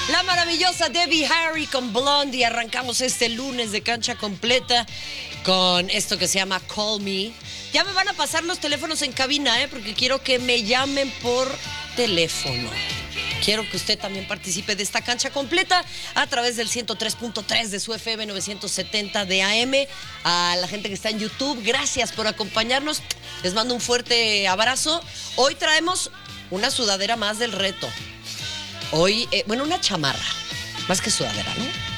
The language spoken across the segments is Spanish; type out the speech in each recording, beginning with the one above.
La maravillosa Debbie Harry con Blondie. Arrancamos este lunes de cancha completa con esto que se llama Call Me. Ya me van a pasar los teléfonos en cabina, porque quiero que me llamen por teléfono. Quiero que usted también participe de esta cancha completa a través del 103.3 de su FM 970 de AM. A la gente que está en YouTube, gracias por acompañarnos. Les mando un fuerte abrazo. Hoy traemos una sudadera más del reto. Hoy, una chamarra, más que sudadera,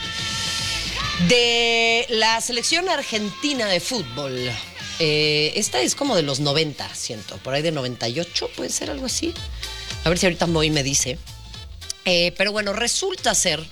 ¿no? De la selección argentina de fútbol. Esta es como de los 90, siento, por ahí de 98, puede ser algo así. A ver si ahorita Moy me dice. Pero bueno, resulta ser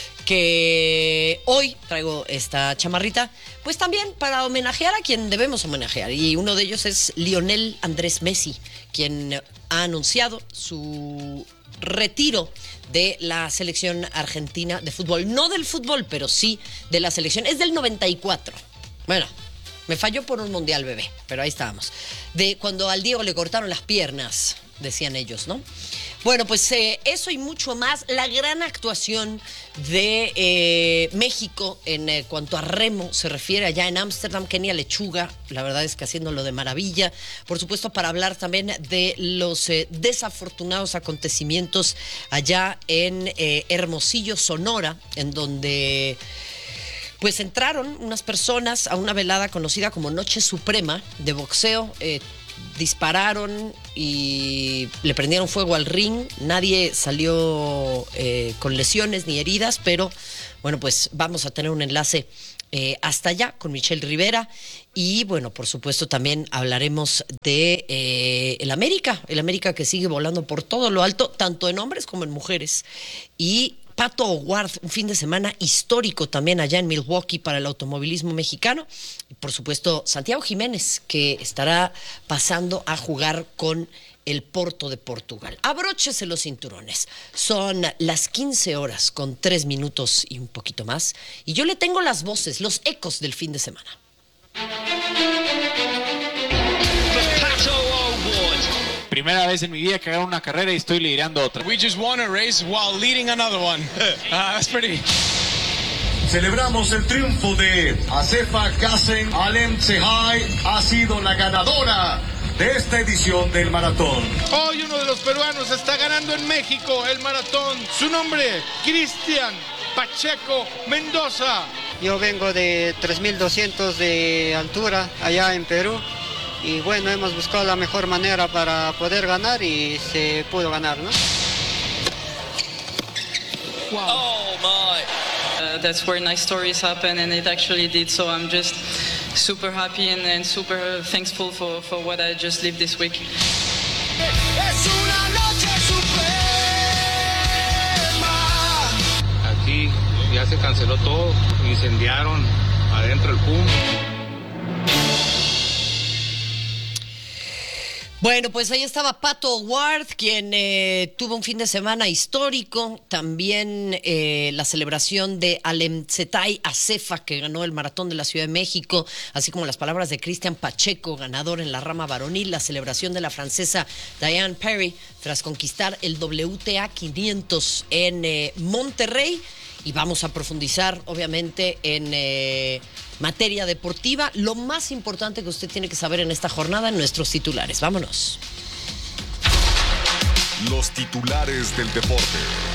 que hoy traigo esta chamarrita, pues también para homenajear a quien debemos homenajear. Y uno de ellos es Lionel Andrés Messi, quien ha anunciado su retiro de la selección argentina de fútbol. No del fútbol, pero sí de la selección. Es del 94. Bueno, me falló por un mundial, bebé, pero ahí estábamos. De cuando al Diego le cortaron las piernas, decían ellos, ¿no? Bueno, pues eso y mucho más. La gran actuación de México en cuanto a remo se refiere allá en Ámsterdam. Kenia Lechuga, la verdad es que haciéndolo de maravilla. Por supuesto, para hablar también de los desafortunados acontecimientos allá en Hermosillo, Sonora, en donde pues entraron unas personas a una velada conocida como Noche Suprema de boxeo. Dispararon y le prendieron fuego al ring. Nadie salió con lesiones ni heridas, pero bueno, pues vamos a tener un enlace hasta allá con Michelle Rivera. Y bueno, por supuesto también hablaremos de el América que sigue volando por todo lo alto, tanto en hombres como en mujeres. Y Pato O'Ward, un fin de semana histórico también allá en Milwaukee para el automovilismo mexicano. Y por supuesto, Santiago Jiménez, que estará pasando a jugar con el Porto de Portugal. Abróchese los cinturones. Son las 15 horas con 3 minutos y un poquito más. Y yo le tengo las voces, los ecos del fin de semana. Primera vez en mi vida que hago una carrera y estoy liderando otra. We just won a race while leading another one. That's pretty. Celebramos el triunfo de Asefa Kassen Alem Sehai. Ha sido la ganadora de esta edición del maratón. Hoy uno de los peruanos está ganando en México el maratón. Su nombre, Cristian Pacheco Mendoza. Yo vengo de 3.200 de altura allá en Perú. Y bueno, hemos buscado la mejor manera para poder ganar y se pudo ganar, ¿no? Wow. Oh my! That's where nice stories happen, and it actually did. So I'm just super happy and super thankful for what I just lived this week. Es una noche suprema. Aquí ya se canceló todo, incendiaron adentro el PUM. Bueno, pues ahí estaba Pato O'Ward, quien tuvo un fin de semana histórico. También la celebración de Alemtsetai Asefa, que ganó el maratón de la Ciudad de México, así como las palabras de Cristian Pacheco, ganador en la rama varonil. La celebración de la francesa Diane Perry, tras conquistar el WTA 500 en Monterrey. Y vamos a profundizar, obviamente, en materia deportiva. Lo más importante que usted tiene que saber en esta jornada en nuestros titulares. Vámonos. Los titulares del deporte.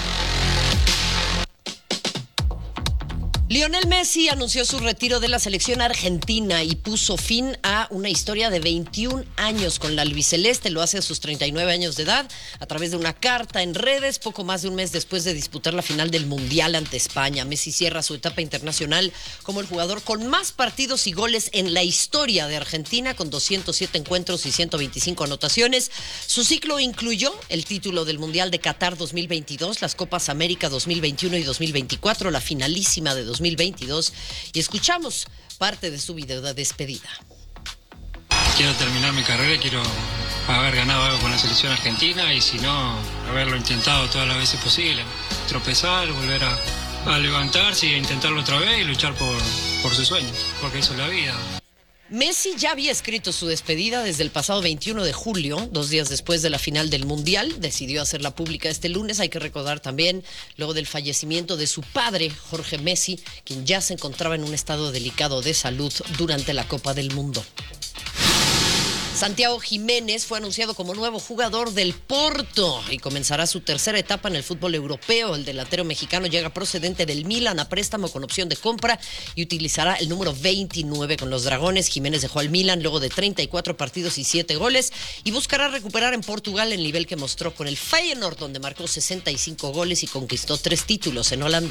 Lionel Messi anunció su retiro de la selección argentina y puso fin a una historia de 21 años con la albiceleste. Lo hace a sus 39 años de edad a través de una carta en redes, poco más de un mes después de disputar la final del Mundial ante España. Messi cierra su etapa internacional como el jugador con más partidos y goles en la historia de Argentina, con 207 encuentros y 125 anotaciones. Su ciclo incluyó el título del Mundial de Qatar 2022, las Copas América 2021 y 2024, la finalísima de 2022, y escuchamos parte de su video de despedida. Quiero terminar mi carrera, quiero haber ganado algo con la selección argentina y si no, haberlo intentado todas las veces posible. Tropezar, volver a levantarse e intentarlo otra vez y luchar por sus sueños, porque eso es la vida. Messi ya había escrito su despedida desde el pasado 21 de julio, 2 días después de la final del Mundial. Decidió hacerla pública este lunes. Hay que recordar también luego del fallecimiento de su padre, Jorge Messi, quien ya se encontraba en un estado delicado de salud durante la Copa del Mundo. Santiago Jiménez fue anunciado como nuevo jugador del Porto y comenzará su tercera etapa en el fútbol europeo. El delantero mexicano llega procedente del Milan a préstamo con opción de compra y utilizará el número 29 con los Dragones. Jiménez dejó al Milan luego de 34 partidos y 7 goles y buscará recuperar en Portugal el nivel que mostró con el Feyenoord, donde marcó 65 goles y conquistó 3 títulos en Holanda.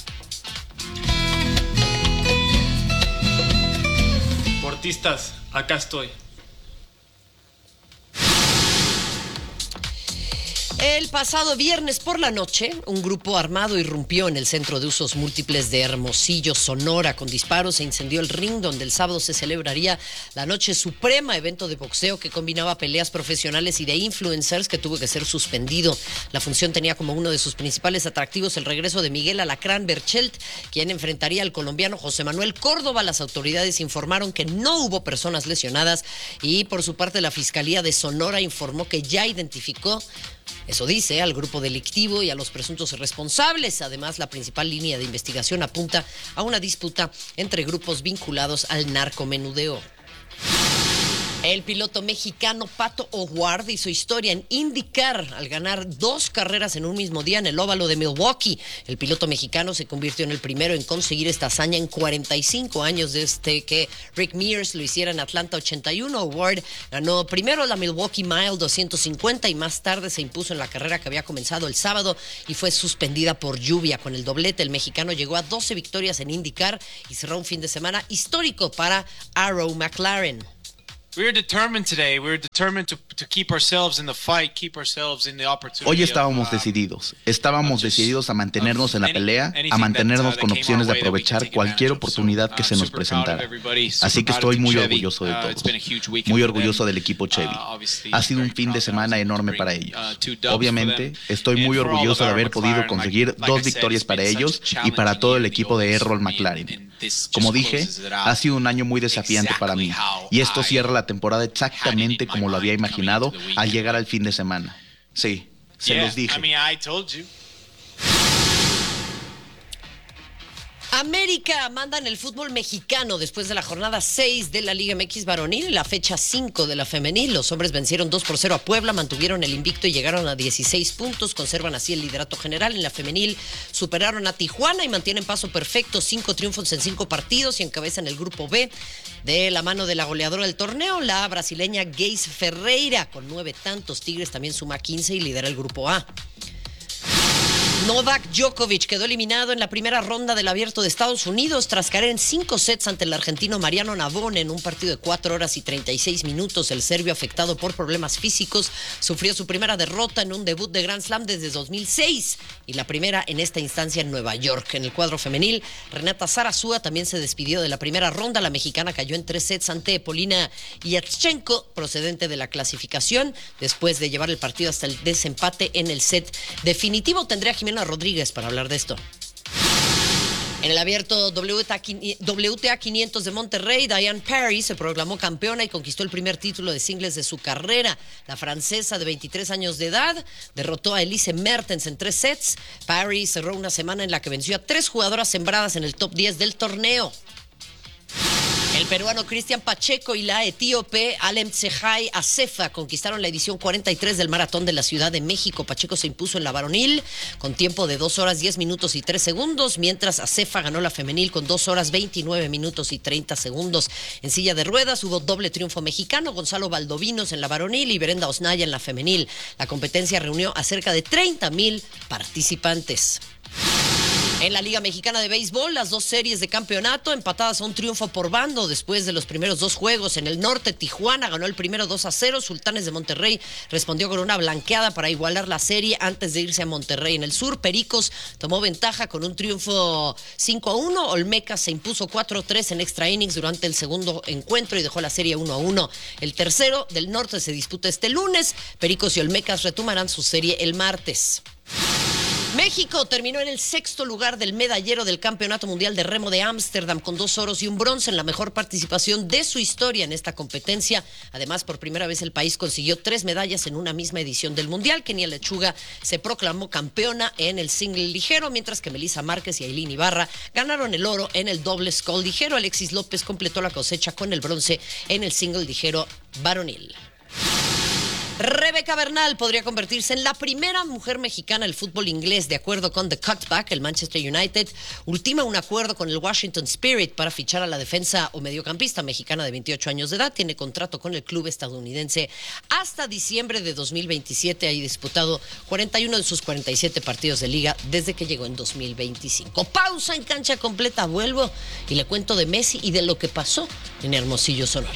Portistas, acá estoy. El pasado viernes por la noche, un grupo armado irrumpió en el Centro de Usos Múltiples de Hermosillo, Sonora. Con disparos se incendió el ring donde el sábado se celebraría la Noche Suprema, evento de boxeo que combinaba peleas profesionales y de influencers que tuvo que ser suspendido. La función tenía como uno de sus principales atractivos el regreso de Miguel Alacrán Berchelt, quien enfrentaría al colombiano José Manuel Córdoba. Las autoridades informaron que no hubo personas lesionadas y por su parte la Fiscalía de Sonora informó que ya identificó, eso dice, al grupo delictivo y a los presuntos responsables. Además, la principal línea de investigación apunta a una disputa entre grupos vinculados al narcomenudeo. El piloto mexicano Pato O'Ward hizo historia en IndyCar al ganar 2 carreras en un mismo día en el óvalo de Milwaukee. El piloto mexicano se convirtió en el primero en conseguir esta hazaña en 45 años desde que Rick Mears lo hiciera en Atlanta 81. O'Ward ganó primero la Milwaukee Mile 250 y más tarde se impuso en la carrera que había comenzado el sábado y fue suspendida por lluvia. Con el doblete, el mexicano llegó a 12 victorias en IndyCar y cerró un fin de semana histórico para Arrow McLaren. We were determined today. We were determined to keep ourselves in the fight, keep ourselves in the opportunity. Hoy estábamos decididos a mantenernos en la pelea, a mantenernos con opciones de aprovechar cualquier oportunidad que se nos presentara. Así que estoy muy orgulloso de todos, muy orgulloso del equipo Chevy. Ha sido un fin de semana enorme para ellos. Obviamente, estoy muy orgulloso de haber podido conseguir 2 victorias para ellos y para todo el equipo de Errol McLaren. Como dije, ha sido un año muy desafiante para mí y esto cierra la temporada exactamente como lo había imaginado al llegar al fin de semana. Sí, se los dije. América manda en el fútbol mexicano después de la jornada 6 de la Liga MX varonil y la fecha 5 de la femenil. Los hombres vencieron 2-0 a Puebla, mantuvieron el invicto y llegaron a 16 puntos. Conservan así el liderato general. En la femenil superaron a Tijuana y mantienen paso perfecto, 5 triunfos en 5 partidos y encabezan el grupo B de la mano de la goleadora del torneo, la brasileña Geis Ferreira, con 9 tantos. Tigres también suma 15 y lidera el grupo A. Novak Djokovic quedó eliminado en la primera ronda del Abierto de Estados Unidos tras caer en 5 sets ante el argentino Mariano Navone en un partido de 4 horas y 36 minutos. El serbio, afectado por problemas físicos, sufrió su primera derrota en un debut de Grand Slam desde 2006 y la primera en esta instancia en Nueva York. En el cuadro femenil, Renata Zarazúa también se despidió de la primera ronda. La mexicana cayó en 3 sets ante Polina Yatchenko, procedente de la clasificación, después de llevar el partido hasta el desempate en el set definitivo. Tendría a Jimena Rodríguez para hablar de esto. En el abierto WTA 500 de Monterrey, Diane Parry se proclamó campeona y conquistó el primer título de singles de su carrera. La francesa de 23 años de edad derrotó a Elise Mertens en 3 sets. Parry cerró una semana en la que venció a 3 jugadoras sembradas en el top 10 del torneo. El peruano Cristian Pacheco y la etíope Alem Tsehai Asefa conquistaron la edición 43 del Maratón de la Ciudad de México. Pacheco se impuso en la varonil con tiempo de 2 horas 10 minutos y 3 segundos, mientras Asefa ganó la femenil con 2 horas 29 minutos y 30 segundos. En silla de ruedas hubo doble triunfo mexicano, Gonzalo Valdovinos en la varonil y Brenda Osnaya en la femenil. La competencia reunió a cerca de 30,000 participantes. En la Liga Mexicana de Béisbol, las 2 series de campeonato empatadas a un triunfo por bando después de los primeros 2 juegos. En el norte, Tijuana ganó el primero 2-0. Sultanes de Monterrey respondió con una blanqueada para igualar la serie antes de irse a Monterrey. En el sur, Pericos tomó ventaja con un triunfo 5-1. Olmecas se impuso 4-3 en extra innings durante el segundo encuentro y dejó la serie 1-1. El tercero del norte se disputa este lunes. Pericos y Olmecas retomarán su serie el martes. México terminó en el 6º lugar del medallero del Campeonato Mundial de Remo de Ámsterdam con 2 oros y un bronce en la mejor participación de su historia en esta competencia. Además, por primera vez el país consiguió 3 medallas en una misma edición del Mundial. Kenia Lechuga se proclamó campeona en el single ligero, mientras que Melissa Márquez y Ailín Ibarra ganaron el oro en el doble scull ligero. Alexis López completó la cosecha con el bronce en el single ligero varonil. Rebeca Bernal podría convertirse en la primera mujer mexicana del fútbol inglés. De acuerdo con The Cutback, el Manchester United ultima un acuerdo con el Washington Spirit para fichar a la defensa o mediocampista mexicana de 28 años de edad. Tiene contrato con el club estadounidense hasta diciembre de 2027. Ha disputado 41 de sus 47 partidos de liga desde que llegó en 2025. Pausa en Cancha Completa. Vuelvo y le cuento de Messi y de lo que pasó en Hermosillo, Sonora.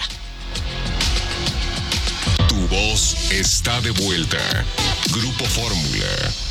Tu voz está de vuelta. Grupo Fórmula.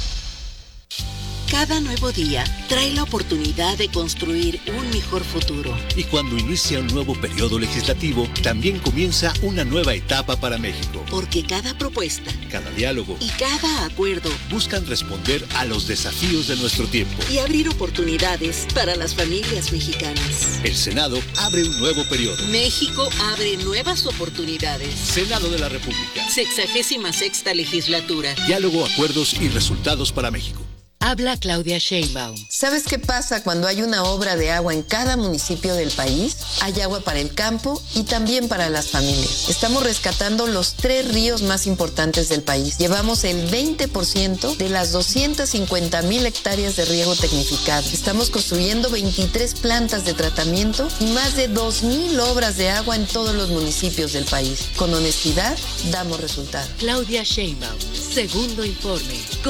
Cada nuevo día trae la oportunidad de construir un mejor futuro. Y cuando inicia un nuevo periodo legislativo, también comienza una nueva etapa para México. Porque cada propuesta, cada diálogo y cada acuerdo buscan responder a los desafíos de nuestro tiempo y abrir oportunidades para las familias mexicanas. El Senado abre un nuevo periodo. México abre nuevas oportunidades. Senado de la República. 66ª legislatura. Diálogo, acuerdos y resultados para México. Habla Claudia Sheinbaum. ¿Sabes qué pasa cuando hay una obra de agua en cada municipio del país? Hay agua para el campo y también para las familias. Estamos rescatando los 3 ríos más importantes del país. Llevamos el 20% de las 250,000 hectáreas de riego tecnificado. Estamos construyendo 23 plantas de tratamiento y más de 2,000 obras de agua en todos los municipios del país. Con honestidad, damos resultados. Claudia Sheinbaum, segundo informe.